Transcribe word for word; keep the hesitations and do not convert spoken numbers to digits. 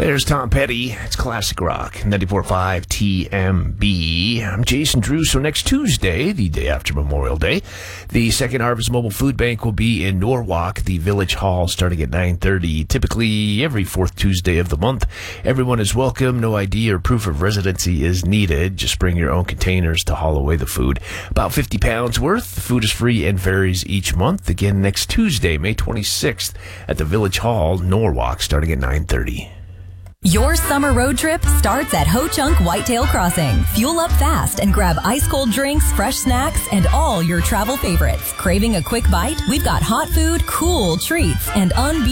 There's Tom Petty. It's classic rock. ninety-four point five T M B. I'm Jason Drew. So next Tuesday, the day after Memorial Day, the Second Harvest Mobile Food Bank will be in Norwalk, the Village Hall, starting at nine thirty. Typically every fourth Tuesday of the month. Everyone is welcome. No I D or proof of residency is needed. Just bring your own containers to haul away the food. About fifty pounds worth. The food is free and varies each month. Again, next Tuesday, May twenty-sixth, at the Village Hall, Norwalk, starting at nine thirty. Your summer road trip starts at Ho Chunk Whitetail Crossing. Fuel up fast and grab ice-cold drinks, fresh snacks, and all your travel favorites. Craving a quick bite? We've got hot food, cool treats, and unbeatable